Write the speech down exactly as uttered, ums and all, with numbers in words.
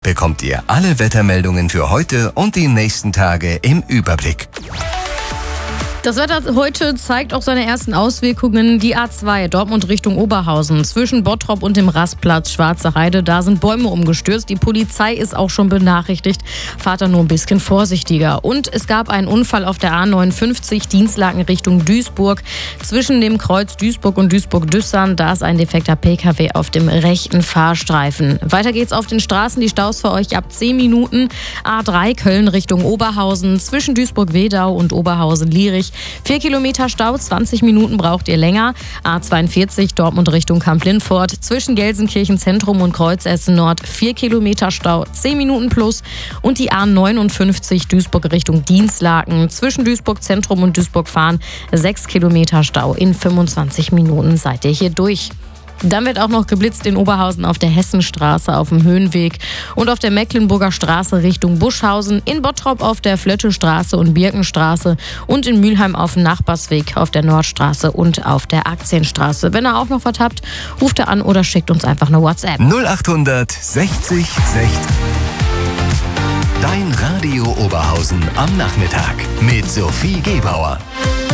bekommt ihr alle Wettermeldungen für heute und die nächsten Tage im Überblick. Das Wetter heute zeigt auch seine ersten Auswirkungen. Die A zwei Dortmund Richtung Oberhausen zwischen Bottrop und dem Rastplatz Schwarze Heide. Da sind Bäume umgestürzt. Die Polizei ist auch schon benachrichtigt. Fahrt da nur ein bisschen vorsichtiger. Und es gab einen Unfall auf der A neunundfünfzig Dienstlaken Richtung Duisburg. Zwischen dem Kreuz Duisburg und Duisburg-Düssern. Da ist ein defekter P K W auf dem rechten Fahrstreifen. Weiter geht's auf den Straßen. Die Staus für euch ab zehn Minuten. A drei Köln Richtung Oberhausen. Zwischen Duisburg-Wedau und Oberhausen-Lierich. Vier Kilometer Stau, zwanzig Minuten braucht ihr länger. A zweiundvierzig Dortmund Richtung Kamp-Lindfort. Zwischen Gelsenkirchen Zentrum und Kreuz Essen Nord. Vier Kilometer Stau, zehn Minuten plus. Und die A neunundfünfzig Duisburg Richtung Dienstlaken. Zwischen Duisburg Zentrum und Duisburg Fahren. Sechs Kilometer Stau. In fünfundzwanzig Minuten seid ihr hier durch. Dann wird auch noch geblitzt in Oberhausen auf der Hessenstraße auf dem Höhenweg und auf der Mecklenburger Straße Richtung Buschhausen, in Bottrop auf der Flöttestraße und Birkenstraße und in Mülheim auf dem Nachbarsweg auf der Nordstraße und auf der Aktienstraße. Wenn ihr auch noch was habt, ruft ihr an oder schickt uns einfach eine WhatsApp. null achthundert sechzig sechzig. Dein Radio Oberhausen am Nachmittag mit Sophie Gebauer.